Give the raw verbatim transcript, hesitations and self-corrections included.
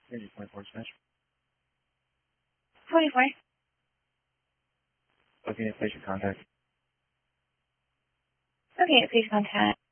Three twenty-four Spanish. twenty-four. Looking at patient contact. Okay, please contact.